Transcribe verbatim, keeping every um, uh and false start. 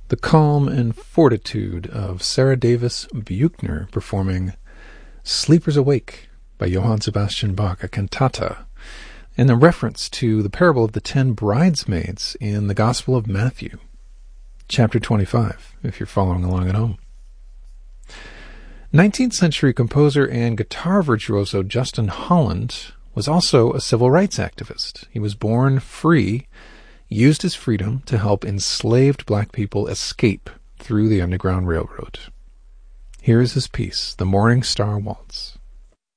The calm and fortitude of Sarah Davis Buchner performing Sleepers Awake by Johann Sebastian Bach, a cantata, and a reference to the parable of the ten bridesmaids in the Gospel of Matthew, chapter twenty-five, if you're following along at home. nineteenth century composer and guitar virtuoso Justin Holland was also a civil rights activist. He was born free, used his freedom to help enslaved black people escape through the Underground Railroad. Here is his piece, The Morning Star Waltz.